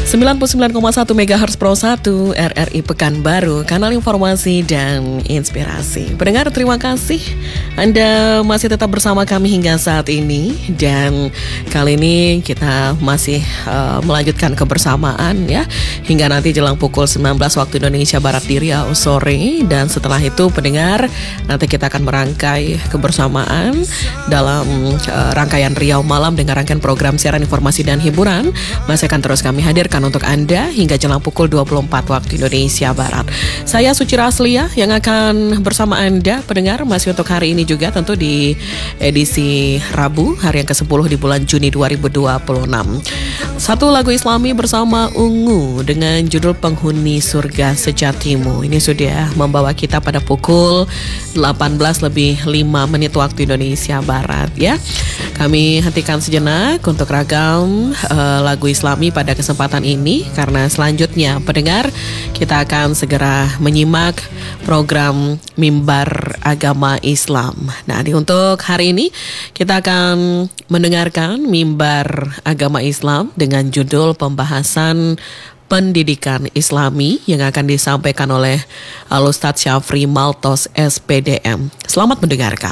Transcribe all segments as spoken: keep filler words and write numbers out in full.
sembilan puluh sembilan koma satu megahertz Pro satu R R I Pekanbaru, kanal informasi dan inspirasi. Pendengar, terima kasih Anda masih tetap bersama kami hingga saat ini. Dan kali ini kita masih uh, melanjutkan kebersamaan ya, hingga nanti jelang pukul sembilan belas waktu Indonesia Barat di Riau sore. Dan setelah itu pendengar, nanti kita akan merangkai kebersamaan dalam uh, rangkaian Riau Malam dengan rangkaian program siaran informasi dan hiburan. Masih akan terus kami hadirkan untuk Anda hingga jelang pukul dua puluh empat waktu Indonesia Barat. Saya Suci Raslia yang akan bersama Anda pendengar masih untuk hari ini juga, tentu di edisi Rabu hari yang kesepuluh di bulan Juni dua ribu dua puluh enam. Satu lagu Islami bersama Ungu dengan judul Penghuni Surga Sejatimu. Ini sudah membawa kita pada pukul delapan belas lebih lima menit waktu Indonesia Barat ya. Kami hentikan sejenak untuk ragam uh, lagu Islami pada kesempatan ini, karena selanjutnya pendengar kita akan segera menyimak program Mimbar Agama Islam. Nah, di untuk hari ini kita akan mendengarkan Mimbar Agama Islam dengan judul pembahasan pendidikan Islami yang akan disampaikan oleh Al-Ustadz Syafri Maltos S P D M. Selamat mendengarkan.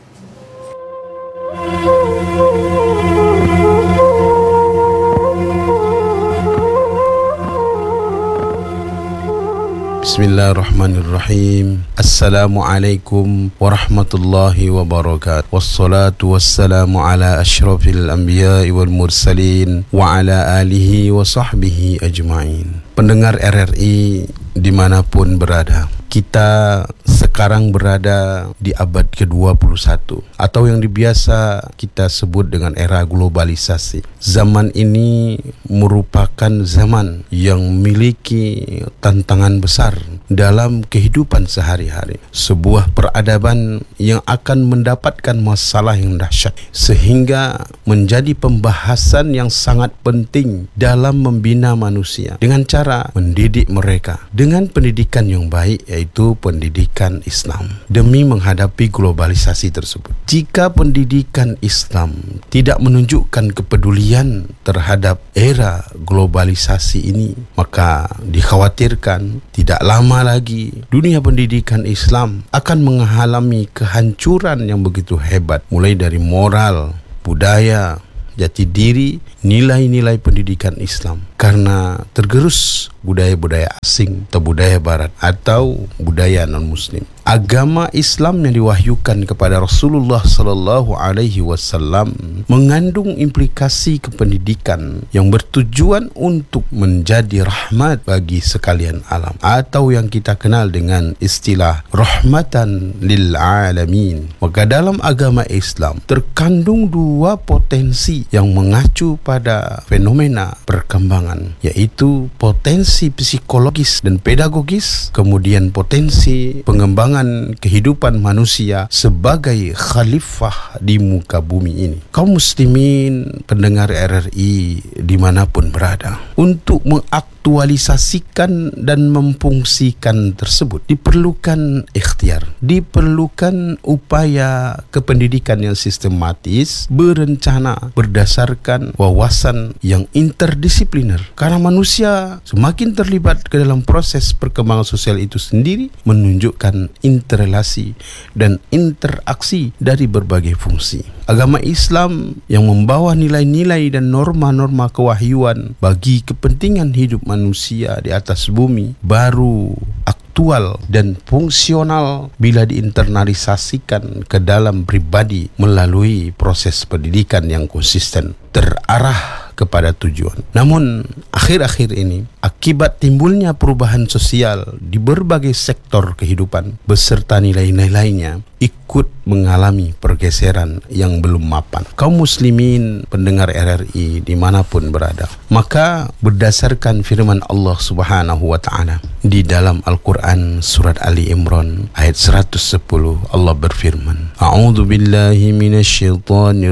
Bismillahirrahmanirrahim. Assalamualaikum warahmatullahi wabarakatuh. Wassalatu wassalamu ala asyrafil anbiya'i wal mursalin wa ala alihi wa sahbihi ajma'in. Pendengar R R I dimanapun berada, kita sekarang berada di abad ke dua puluh satu atau yang biasa kita sebut dengan era globalisasi. Zaman ini merupakan zaman yang memiliki tantangan besar dalam kehidupan sehari-hari. Sebuah peradaban yang akan mendapatkan masalah yang dahsyat, sehingga menjadi pembahasan yang sangat penting dalam membina manusia dengan cara mendidik mereka dengan pendidikan yang baik, yaitu pendidikan Islam, demi menghadapi globalisasi tersebut. Jika pendidikan Islam tidak menunjukkan kepedulian terhadap era globalisasi ini, maka dikhawatirkan tidak lama lagi dunia pendidikan Islam akan mengalami kehancuran yang begitu hebat, mulai dari moral, budaya, jati diri, nilai-nilai pendidikan Islam, karena tergerus budaya-budaya asing atau budaya barat atau budaya non-muslim. Agama Islam yang diwahyukan kepada Rasulullah sallallahu alaihi wasallam mengandung implikasi kependidikan yang bertujuan untuk menjadi rahmat bagi sekalian alam, atau yang kita kenal dengan istilah rahmatan lil alamin. Maka dalam agama Islam terkandung dua potensi yang mengacu pada fenomena perkembangan, yaitu potensi psikologis dan pedagogis, kemudian potensi pengembangan kehidupan manusia sebagai khalifah di muka bumi ini. Kaum muslimin pendengar R R I dimanapun berada, untuk mengaktualisasikan dan memfungsikan tersebut diperlukan ikhtiar, diperlukan upaya kependidikan yang sistematis, berencana, berdasarkan wawasan yang interdisipliner. Karena manusia semakin terlibat ke dalam proses perkembangan sosial itu sendiri, menunjukkan interrelasi dan interaksi dari berbagai fungsi. Agama Islam yang membawa nilai-nilai dan norma-norma kewahyuan bagi kepentingan hidup manusia di atas bumi baru aktual dan fungsional bila diinternalisasikan ke dalam pribadi melalui proses pendidikan yang konsisten, terarah kepada tujuan. Namun akhir-akhir ini, akibat timbulnya perubahan sosial di berbagai sektor kehidupan beserta nilai-nilainya ikut mengalami pergeseran yang belum mapan. Kaum muslimin pendengar R R I dimanapun berada, maka berdasarkan firman Allah Subhanahu wa ta'ala di dalam Al-Quran surat Ali Imran ayat seratus sepuluh, Allah berfirman, A'udzu billahi minasyaitonir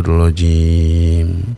rajim.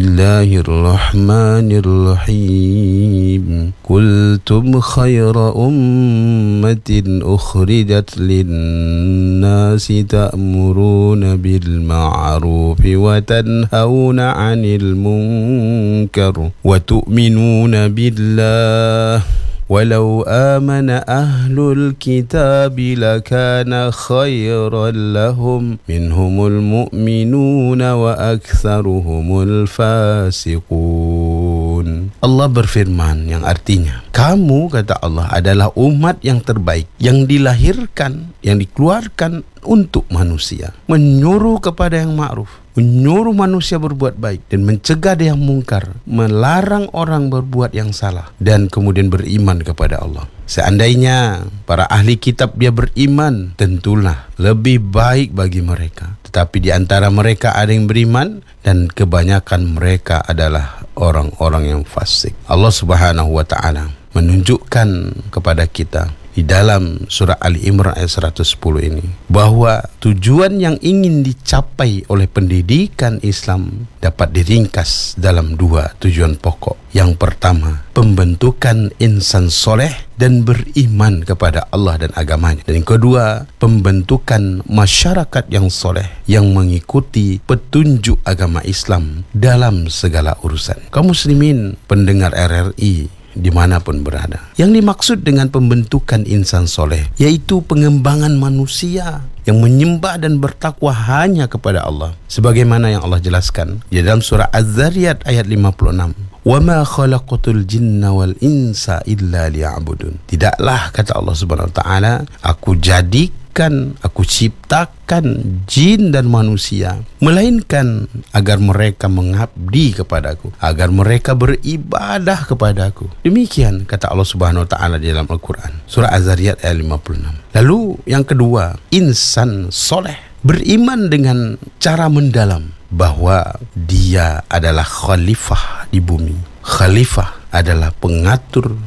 Bismillahirrahmanirrahim. Kuntum khaira ummatin ukhrijat lin-nas الناس تأمرون بالمعروف وتنهون عن المنكر وتؤمنون بالله ولو آمن أهل الكتاب لكان خيرا لهم منهم المؤمنون وأكثرهم الفاسقون. Allah berfirman yang artinya, kamu, kata Allah, adalah umat yang terbaik, yang dilahirkan, yang dikeluarkan untuk manusia, menyuruh kepada yang ma'ruf, menyuruh manusia berbuat baik dan mencegah yang mungkar, melarang orang berbuat yang salah, dan kemudian beriman kepada Allah. Seandainya para ahli kitab dia beriman, tentulah lebih baik bagi mereka. Tetapi di antara mereka ada yang beriman dan kebanyakan mereka adalah orang-orang yang fasik. Allah Subhanahu wa taala menunjukkan kepada kita di dalam surah Ali Imran ayat seratus sepuluh ini bahwa tujuan yang ingin dicapai oleh pendidikan Islam dapat diringkas dalam dua tujuan pokok. Yang pertama, pembentukan insan soleh dan beriman kepada Allah dan agamanya. Dan yang kedua, pembentukan masyarakat yang soleh yang mengikuti petunjuk agama Islam dalam segala urusan. Kaum muslimin pendengar R R I dimanapun berada, yang dimaksud dengan pembentukan insan soleh yaitu pengembangan manusia yang menyembah dan bertakwa hanya kepada Allah, sebagaimana yang Allah jelaskan di dalam surah Az-Zariyat ayat lima puluh enam, wa ma khalaqatul jinna wal insa illa liya'budun. Tidaklah, kata Allah Subhanahu wa taala, aku jadikan, aku ciptakan jin dan manusia melainkan agar mereka mengabdi kepadaku, agar mereka beribadah kepadaku. Demikian kata Allah Subhanahu wa taala di dalam Al-Quran surah Az-Zariyat ayat lima puluh enam. Lalu yang kedua, insan soleh beriman dengan cara mendalam bahwa dia adalah khalifah di bumi. Khalifah adalah pengatur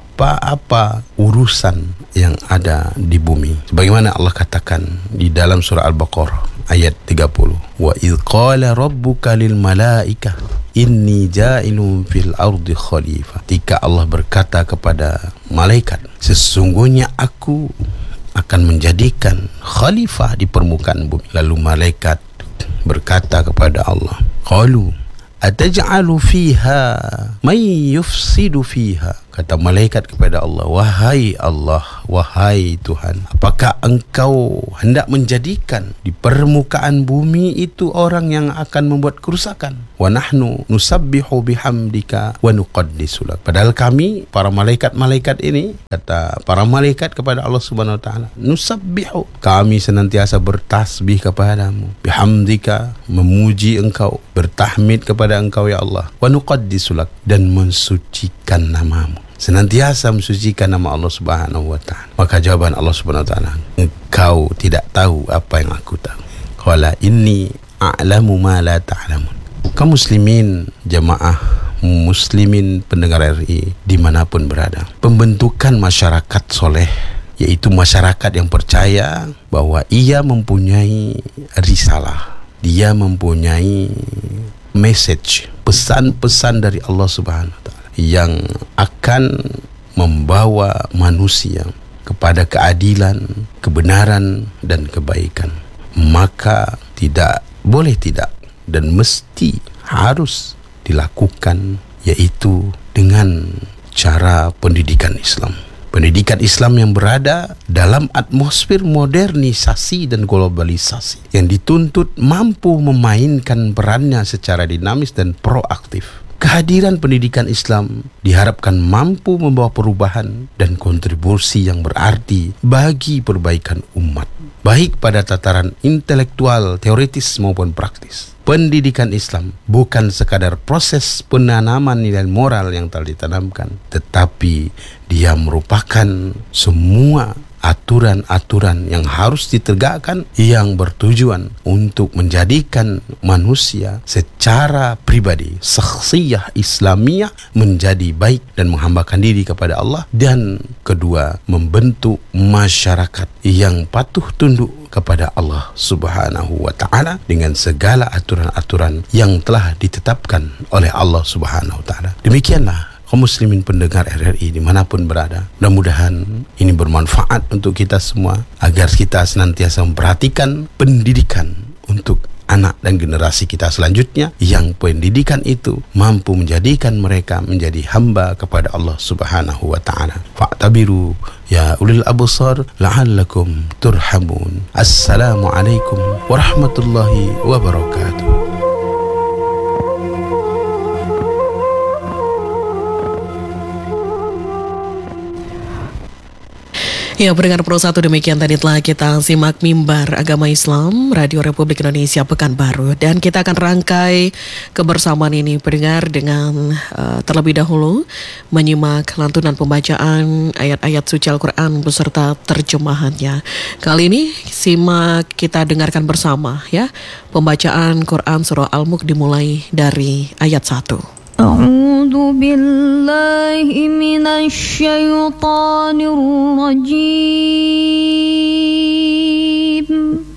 apa-apa urusan yang ada di bumi. Sebagaimana Allah katakan di dalam surah Al-Baqarah ayat tiga puluh, wa idh qala rabbuka lil malaikah inni ja'ilun fil ardi khalifah. Ketika Allah berkata kepada malaikat, sesungguhnya aku akan menjadikan khalifah di permukaan bumi. Lalu malaikat berkata kepada Allah, qalu ataj'alu fiha may yufsidu fiha. Kata malaikat kepada Allah, wahai Allah, wahai Tuhan, apakah engkau hendak menjadikan di permukaan bumi itu orang yang akan membuat kerusakan? Wa nahnu nusabbihu bihamdika wa nuqaddisu lak. Padahal kami, para malaikat-malaikat ini, kata para malaikat kepada Allah Subhanahu wa taala, nusabbihu, kami senantiasa bertasbih kepadamu, bihamdika, memuji engkau, bertahmid kepada engkau ya Allah, wa nuqaddisu lak, dan mensucikan namamu, senantiasa mensucikan nama Allah Subhanahu wa taala. Maka jawaban Allah Subhanahu wa taala, engkau tidak tahu apa yang aku tahu. Qala inni a'lamu ma la ta'lamun. Kaum muslimin, jamaah muslimin pendengar R R I dimanapun berada, pembentukan masyarakat soleh yaitu masyarakat yang percaya bahwa ia mempunyai risalah, dia mempunyai message, pesan-pesan dari Allah Subhanahu wa taala yang akan membawa manusia kepada keadilan, kebenaran dan kebaikan. Maka tidak boleh tidak dan mesti harus dilakukan, yaitu dengan cara pendidikan Islam. Pendidikan Islam yang berada dalam atmosfer modernisasi dan globalisasi, yang dituntut mampu memainkan perannya secara dinamis dan proaktif. Kehadiran pendidikan Islam diharapkan mampu membawa perubahan dan kontribusi yang berarti bagi perbaikan umat, baik pada tataran intelektual, teoritis maupun praktis. Pendidikan Islam bukan sekadar proses penanaman nilai moral yang telah ditanamkan, tetapi dia merupakan semua aturan-aturan yang harus ditegakkan yang bertujuan untuk menjadikan manusia secara pribadi, syakhsiyah Islamiyah, menjadi baik dan menghambakan diri kepada Allah. Dan kedua, membentuk masyarakat yang patuh tunduk kepada Allah Subhanahu wa taala dengan segala aturan-aturan yang telah ditetapkan oleh Allah Subhanahu wa taala. Demikianlah kaum muslimin pendengar R R I dimanapun berada. Mudah-mudahan ini bermanfaat untuk kita semua, agar kita senantiasa memperhatikan pendidikan untuk anak dan generasi kita selanjutnya, yang pendidikan itu mampu menjadikan mereka menjadi hamba kepada Allah Subhanahu wa taala. Fa'tabiru ya ulil absar la'allakum turhamun. Assalamualaikum warahmatullahi wabarakatuh. Ya, pendengar Pro satu, demikian tadi telah kita simak Mimbar Agama Islam Radio Republik Indonesia Pekanbaru, dan kita akan rangkai kebersamaan ini pendengar dengan uh, terlebih dahulu menyimak lantunan pembacaan ayat-ayat suci Al-Quran beserta terjemahannya. Kali ini simak, kita dengarkan bersama ya pembacaan Quran surah Al-Mulk dimulai dari ayat satu. أعوذ بالله من الشيطان الرجيم